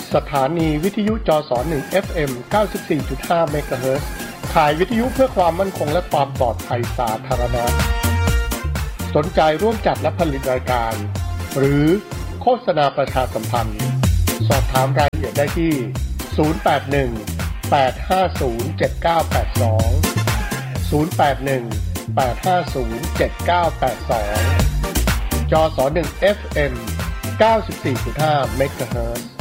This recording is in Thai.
สถานีวิทยุจส1 FM 94.5 เมกะเฮิรตซ์ข่ายวิทยุเพื่อความมั่นคงและความปลอดภัยสาธารณะสนใจร่วมจัดและผลิตรายการหรือโฆษณาประชาสัมพันธ์สอบถามรายละเอียดได้ที่081 850 7982 081 850 7982 จส1 FM 94.5 เมกะเฮิรตซ์